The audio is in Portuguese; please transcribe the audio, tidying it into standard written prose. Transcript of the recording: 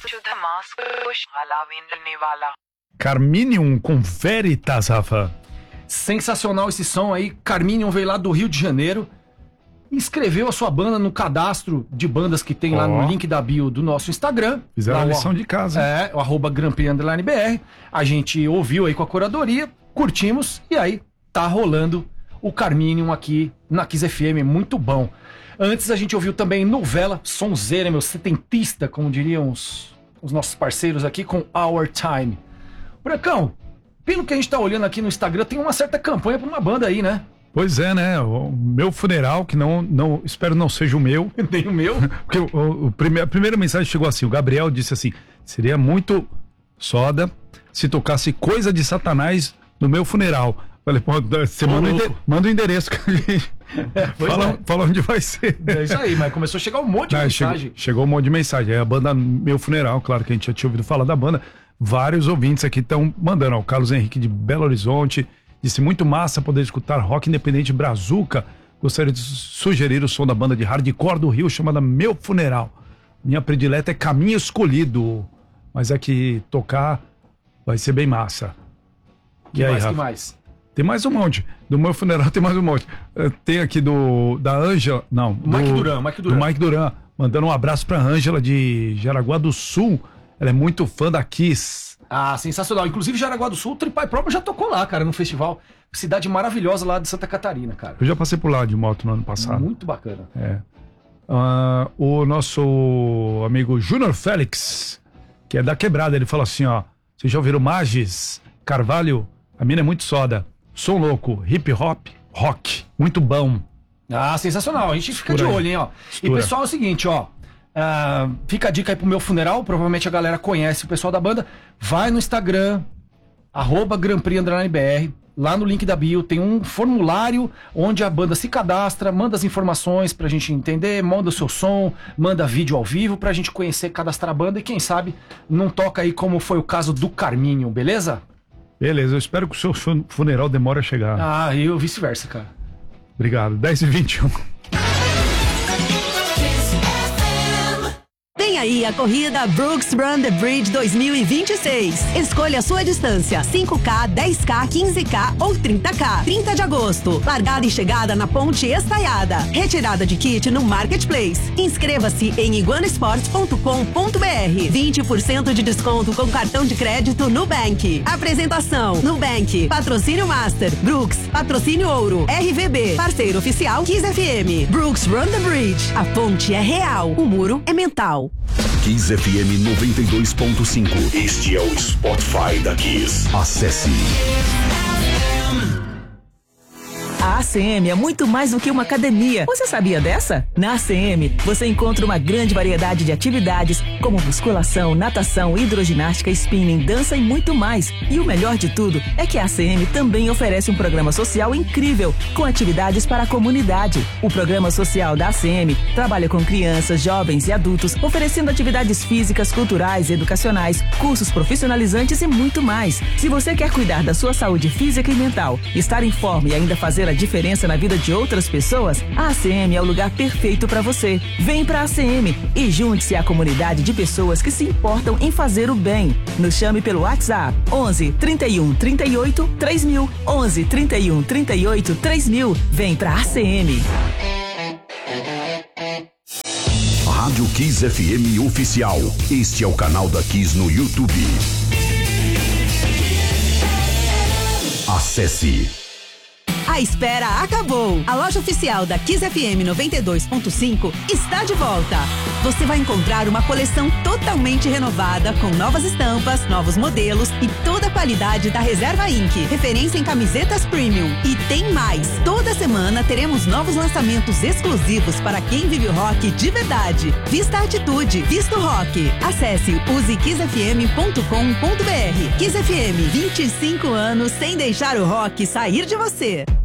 Carminium com Veritas, Rafa. Sensacional esse som aí. Carminium veio lá do Rio de Janeiro. Inscreveu a sua banda no cadastro de bandas que tem lá no link da bio do nosso Instagram. Fizeram a lição de casa. O @GrandPrix_BR. A gente ouviu aí com a curadoria, curtimos e aí tá rolando o Carminium aqui na Kiss FM, muito bom. Antes a gente ouviu também Novela, sonzeira, meu, setentista, como diriam os nossos parceiros aqui, com Our Time. Brancão, pelo que a gente tá olhando aqui no Instagram, tem uma certa campanha pra uma banda aí, né? Pois é, né? O meu funeral, que não espero não seja o meu. Nem o meu. Porque a primeira mensagem chegou assim, o Gabriel disse assim, seria muito soda se tocasse Coisa de Satanás no meu funeral. Falei, pô, você manda o endereço que a gente fala onde vai ser. É isso aí, mas começou a chegar um monte de mensagem. Chegou um monte de mensagem. Aí a banda Meu Funeral, claro que a gente já tinha ouvido falar da banda. Vários ouvintes aqui estão mandando. O Carlos Henrique de Belo Horizonte disse, muito massa poder escutar rock independente brazuca. Gostaria de sugerir o som da banda de hardcore do Rio chamada Meu Funeral. Minha predileta é Caminho Escolhido. Mas é que tocar vai ser bem massa. Que mais? Tem mais um monte. Do Meu Funeral tem mais um monte. Tem aqui da Ângela. Não. Do Mike Duran. Mandando um abraço pra Ângela de Jaraguá do Sul. Ela é muito fã da Kiss. Ah, sensacional. Inclusive, Jaraguá do Sul, o Tripai Próprio já tocou lá, cara, no festival. Cidade maravilhosa lá de Santa Catarina, cara. Eu já passei por lá de moto no ano passado. Muito bacana. O nosso amigo Júnior Félix, que é da Quebrada, ele fala assim, ó. Vocês já ouviram Magis, Carvalho? A mina é muito soda. Som louco, hip hop, rock. Muito bom. Ah, sensacional. A gente fica de olho, hein, ó. E pessoal, é o seguinte, ó. Fica a dica aí pro Meu Funeral. Provavelmente a galera conhece o pessoal da banda. Vai no Instagram, @GrandPrix_BR. Lá no link da bio tem um formulário onde a banda se cadastra, manda as informações pra gente entender, manda o seu som, manda vídeo ao vivo pra gente conhecer, cadastrar a banda e quem sabe não toca aí como foi o caso do Carminho, beleza? Beleza, eu espero que o seu funeral demore a chegar. Ah, e eu vice-versa, cara. Obrigado. 10h21. Vem aí a corrida Brooks Run the Bridge 2026. Escolha a sua distância, 5K, 10K, 15K ou 30K. 30 de agosto, largada e chegada na Ponte Estaiada. Retirada de kit no Marketplace. Inscreva-se em iguanasports.com.br. 20% de desconto com cartão de crédito Nubank. Apresentação, Nubank. Patrocínio Master. Brooks. Patrocínio Ouro. RVB. Parceiro oficial Kiss FM. Brooks Run the Bridge. A ponte é real. O muro é mental. Kiss FM 92.5. Este é o Spotify da Kiss. Acesse. A ACM é muito mais do que uma academia. Você sabia dessa? Na ACM, você encontra uma grande variedade de atividades, como musculação, natação, hidroginástica, spinning, dança e muito mais. E o melhor de tudo é que a ACM também oferece um programa social incrível, com atividades para a comunidade. O programa social da ACM trabalha com crianças, jovens e adultos, oferecendo atividades físicas, culturais, educacionais, cursos profissionalizantes e muito mais. Se você quer cuidar da sua saúde física e mental, estar em forma e ainda fazer a diferença na vida de outras pessoas, a ACM é o lugar perfeito para você. Vem pra ACM e junte-se à comunidade de pessoas que se importam em fazer o bem. Nos chame pelo WhatsApp 11 31 38 3000. 11 31 38 3000. Vem pra ACM. Rádio Kiss FM Oficial. Este é o canal da Kiss no YouTube. Acesse. A espera acabou. A loja oficial da Kiss FM 92.5 está de volta. Você vai encontrar uma coleção totalmente renovada, com novas estampas, novos modelos e toda a qualidade da Reserva Inc., referência em camisetas premium. E tem mais. Toda semana teremos novos lançamentos exclusivos para quem vive o rock de verdade. Vista a atitude, vista o rock. Acesse usekissfm.com.br. Kiss FM, 25 anos sem deixar o rock sair de você.